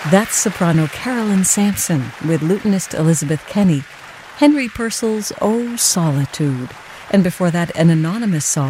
That's soprano Carolyn Sampson with lutenist Elizabeth Kenny, Henry Purcell's Oh Solitude, and before that an anonymous song